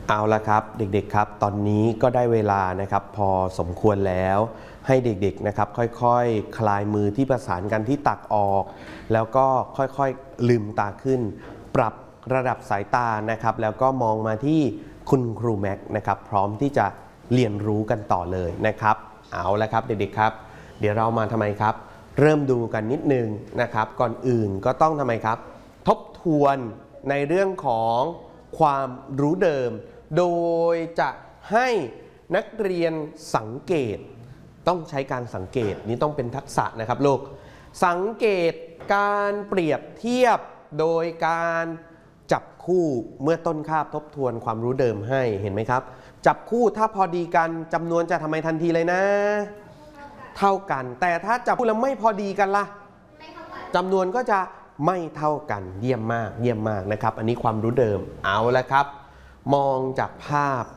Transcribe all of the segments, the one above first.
เอาละครับเด็กๆครับตอนนี้ก็ได้เวลานะครับพอสมควรแล้วให้เด็กๆนะครับค่อยๆคลายมือที่ประสานกันที่ตักออกแล้วก็ค่อยๆลืมตาขึ้นปรับระดับสายตานะครับแล้วก็มองมาที่คุณครูแม็กนะครับพร้อมที่จะเรียนรู้กันต่อเลยนะครับเอาละครับเด็กๆครับเดี๋ยวเรามาทำไมครับเริ่มดูกันนิดนึงนะครับก่อนอื่นก็ต้องทำไมครับทบทวนในเรื่องของความรู้เดิมโดยจะให้นักเรียนสังเกตต้องใช้การสังเกตนี้ต้องเป็นทักษะนะครับลูกสังเกตการเปรียบเทียบโดยการจับคู่เมื่อต้นคาบทบทวนความรู้เดิมให้เห็นไหมครับจับคู่ถ้าพอดีกันจำนวนจะทำไมทันทีเลยนะเท่ากันแต่ถ้าจับคู่แล้วไม่พอดีกันล่ะจำนวนก็จะไม่เท่ากันเยี่ยมมากเยี่ยมมากนะครับอันนี้ความรู้เดิมเอาละครับมองจากภาพ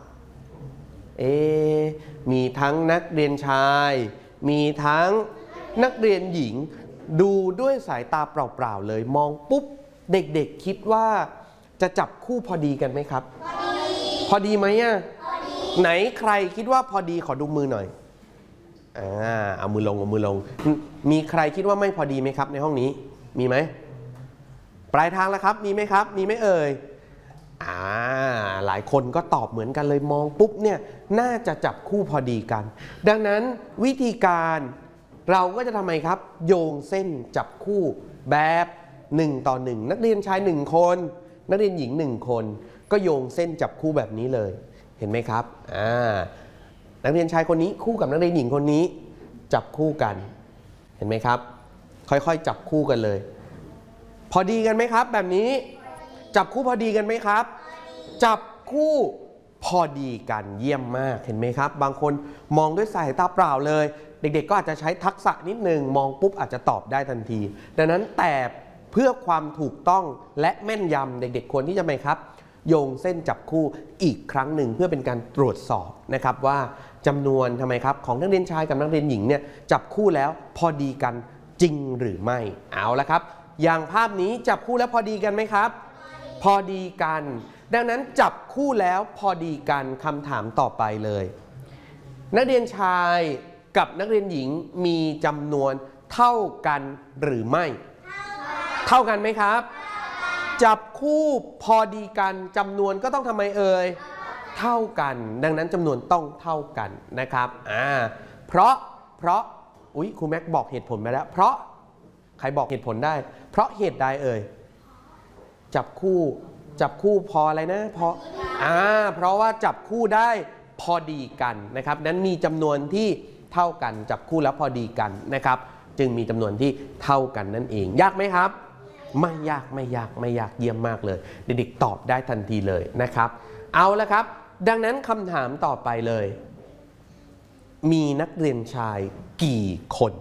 มีทั้งนักเรียนชายมีทั้งนักเรียนหญิงดูด้วยสายตาเปล่าๆเลยมองปุ๊บเด็กๆคิดว่าจะจับคู่พอดีกันไหมครับพอดีไหมอ่ะไหนใครคิดว่าพอดีขอดูมือหน่อยเอามือลงเอามือลงมีใครคิดว่าไม่พอดีไหมครับในห้องนี้มีไหมปลายทางแล้วครับมีไหมครับมีไหมเอ่ยหลายคนก็ตอบเหมือนกันเลยมองปุ๊บเนี่ยน่าจะจับคู่พอดีกันดังนั้นวิธีการเราก็จะทำไมครับโยงเส้นจับคู่แบบ1 ต่อ 1นักเรียนชาย1คนนักเรียนหญิง1คนก็โยงเส้นจับคู่แบบนี้เลยเห็นไหมครับนักเรียนชายคนนี้คู่กับนักเรียนหญิงคนนี้จับคู่กันเห็นไหมครับค่อยๆจับคู่กันเลยพอดีกันไหมครับแบบนี้จับคู่พอดีกันไหมครับจับคู่พอดีกันเยี่ยมมากเห็นไหมครับบางคนมองด้วยสายตาเปล่าเลยเด็กๆก็อาจจะใช้ทักษะนิดนึงมองปุ๊บอาจจะตอบได้ทันทีดังนั้นแต่เพื่อความถูกต้องและแม่นยำเด็กๆควรที่จะไหมครับโยงเส้นจับคู่อีกครั้งหนึ่งเพื่อเป็นการตรวจสอบนะครับว่าจำนวนทำไมครับของนักเรียนชายกับนักเรียนหญิงเนี่ยจับคู่แล้วพอดีกันจริงหรือไม่เอาละครับอย่างภาพนี้จับคู่แล้วพอดีกันไหมครับพอดีกันดังนั้นจับคู่แล้วพอดีกันคำถามต่อไปเลยนักเรียนชายกับนักเรียนหญิงมีจำนวนเท่ากันหรือไม่เท่ากันไหมครับจับคู่พอดีกันจำนวนก็ต้องทำไมเอ่ยเท่ากันดังนั้นจำนวนต้องเท่ากันนะครับเพราะครูแม็กบอกเหตุผลไปแล้วเพราะใครบอกเหตุผลได้เพราะเหตุใดเอ่ยจับคู่พออะไรนะเพราะว่าจับคู่ได้พอดีกันนะครับนั้นมีจำนวนที่เท่ากันจับคู่แล้วพอดีกันนะครับจึงมีจำนวนที่เท่ากันนั่นเองยากไหมครับไม่ยากเยี่ยมมากเลยเด็กๆตอบได้ทันทีเลยนะครับเอาละครับดังนั้นคำถามต่อไปเลยมีนักเรียนชายกี่คน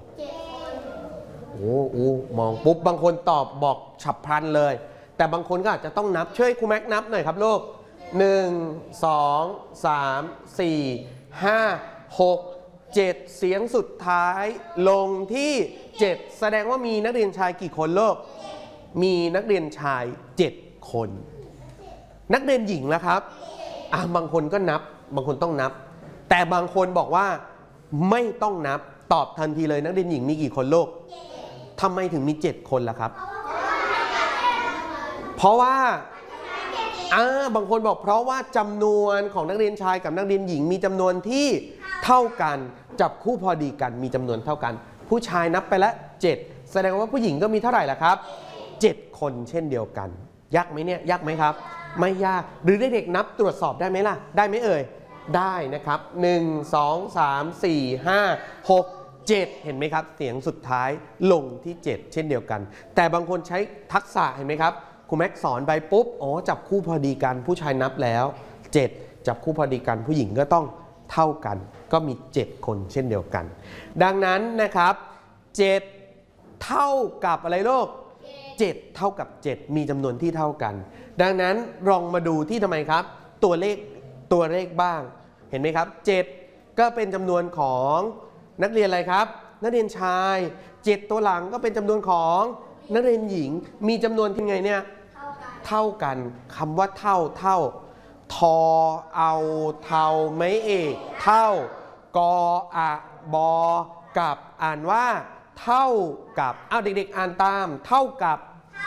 มองปุ๊บบางคนตอบบอกฉับพลันเลยแต่บางคนก็อาจจะต้องนับช่วยครูแม็กนับหน่อยครับลูก1 2 3 4 5 6 7เสียงสุดท้ายลงที่7แสดงว่ามีนักเรียนชายกี่คนลูกมีนักเรียนชาย7คนนักเรียนหญิงล่ะครับบางคนก็นับบางคนต้องนับแต่บางคนบอกว่าไม่ต้องนับตอบทันทีเลยนักเรียนหญิงมีกี่คนลูกทำไมถึงมี7คนล่ะครับเพราะว่าบางคนบอกเพราะว่าจำนวนของนักเรียนชายกับนักเรียนหญิงมีจำนวนที่เท่ากันจับคู่พอดีกันมีจำนวนเท่ากันผู้ชายนับไปแล้ว7แสดงว่าผู้หญิงก็มีเท่าไหร่ล่ะครับ7คนเช่นเดียวกันยากไหมเนี่ยยากไหมครับไม่ยากหรือเด็กๆนับตรวจสอบได้ไหมล่ะได้ไหมเอ่ยได้นะครับ1 2 3 4 5 6 7เห็นไหมครับเสียงสุดท้ายลงที่7เช่นเดียวกันแต่บางคนใช้ทักษะเห็นไหมครับครูแม็กสอนไปปุ๊บจับคู่พอดีกันผู้ชายนับแล้ว7จับคู่พอดีกันผู้หญิงก็ต้องเท่ากันก็มี7คนเช่นเดียวกันดังนั้นนะครับ7เท่ากับอะไรลูก7เท่ากับ7มีจำนวนที่เท่ากันดังนั้นลองมาดูที่ทำไมครับตัวเลขบ้างเห็นไหมครับ7ก็เป็นจำนวนของนักเรียนอะไรครับนักเรียนชาย7ตัวหลังก็เป็นจำนวนของนักเรียนหญิงมีจำนวนที่ไงเนี่ยเท่ากันคำว่าเท่าทอเอาเทาไม้เอกเท่ากออะบอกัอ่านว่าเท่ากับเด็กๆอ่านตามเท่ากับ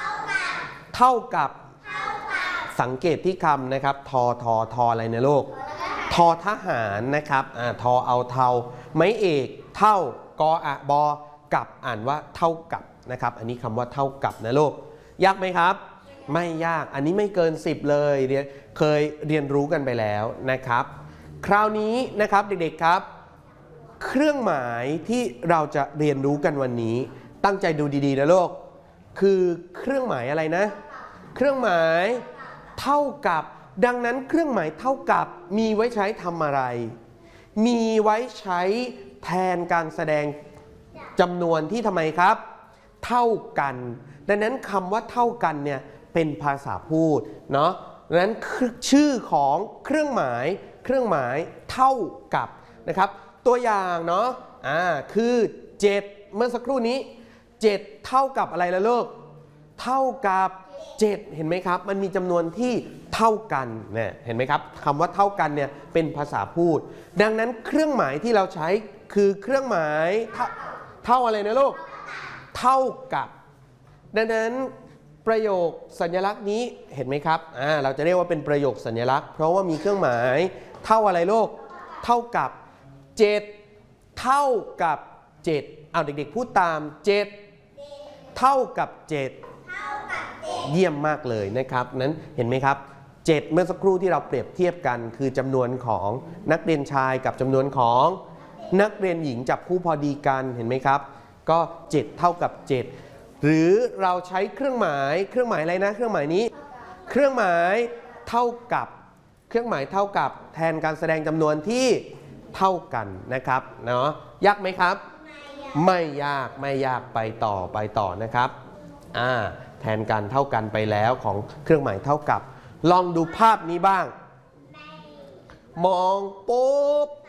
สังเกตที่คำนะครับทออะไรนะลูกทอทหารนะครับทอเอาเทาไม้เอกเท่ากออะบอกัอ่านว่าเท่ากับนะครับอันนี้คำว่าเท่ากับนะลูกยากไหมครับไม่ยากอันนี้ไม่เกิน10เลยเคยเรียนรู้กันไปแล้วนะครับคราวนี้นะครับเด็กๆครับเครื่องหมายที่เราจะเรียนรู้กันวันนี้ตั้งใจดูดีๆนะลูกคือเครื่องหมายอะไรนะเครื่องหมายเท่ากับดังนั้นเครื่องหมายเท่ากับมีไว้ใช้ทำอะไรมีไว้ใช้แทนการแสดงจำนวนที่ทำไมครับเท่ากันดังนั้นคำว่าเท่ากันเนี่ยเป็นภาษาพูดเนาะดังนั้นชื่อของเครื่องหมายเท่ากับนะครับตัวอย่างเนาะคือ7เมื่อสักครู่นี้7เท่ากับอะไรล่ะลูกเท่ากับ7เห็นไหมครับมันมีจำนวนที่เท่ากันเนี่ยเห็นไหมครับคำว่าเท่ากันเนี่ยเป็นภาษาพูดดังนั้นเครื่องหมายที่เราใช้คือเครื่องหมายเท่าอะไรนะลูกเท่ากับดังนั้นประโยคสัญลักษณ์นี้เห็นไหมครับเราจะเรียกว่าเป็นประโยคสัญลักษณ์เพราะว่ามีเครื่องหมายเท่าอะไรลูกเท่ากับ7เท่ากับ7เด็กๆพูดตาม7เท่ากับ7เยี่ยมมากเลยนะครับนั้นเห็นไหมครับ7เมื่อสักครู่ที่เราเปรียบเทียบกันคือจำนวนของนักเรียนชายกับจำนวนของนักเรียนหญิงจับคู่พอดีกันเห็นไหมครับก็7เท่ากับ7หรือเราใช้เครื่องหมายอะไรนะเครื่องหมายนี้เครื่องหมายเท่ากับแทนการแสดงจำนวนที่เท่ากันนะครับเนาะยากไหมครับไม่ยากไปต่อนะครับแทนการเท่ากันไปแล้วของเครื่องหมายเท่ากับลองดูภาพนี้บ้างมองปุ๊บ